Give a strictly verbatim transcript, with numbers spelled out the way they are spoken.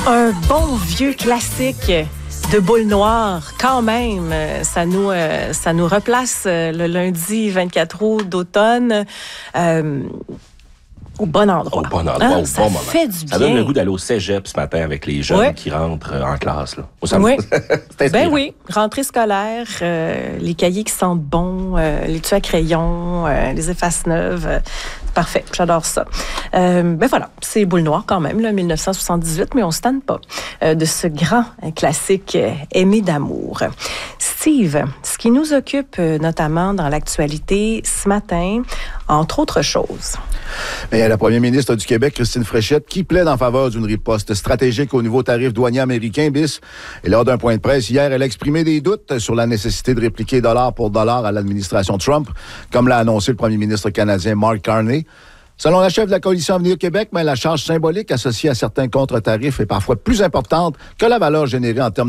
Un bon vieux classique de boule noire, quand même. Ça nous, euh, ça nous replace euh, le lundi vingt-quatre août d'automne. Euh, Au bon endroit. Au bon endroit, hein? au Ça bon moment. fait du bien. Ça donne le goût d'aller au cégep ce matin avec les jeunes ouais. qui rentrent en classe. Là. Oui. C'est ben oui, rentrée scolaire, euh, les cahiers qui sentent bon, euh, les tues à crayon, euh, les effaces neuves. Euh, parfait, j'adore ça. Euh, ben voilà, c'est boule noire quand même, là, dix-neuf cent soixante-dix-huit, mais on ne se tanne pas euh, de ce grand classique euh, aimé d'amour. Steve, ce qui nous occupe euh, notamment dans l'actualité ce matin, entre autres choses. Bien, la première ministre du Québec, Christine Fréchette, qui plaide en faveur d'une riposte stratégique au nouveau tarif douanier américain B I S. Et lors d'un point de presse hier, elle a exprimé des doutes sur la nécessité de répliquer dollar pour dollar à l'administration Trump, comme l'a annoncé le premier ministre canadien Mark Carney. Selon la chef de la coalition Avenir Québec, mais la charge symbolique associée à certains contre-tarifs est parfois plus importante que la valeur générée en termes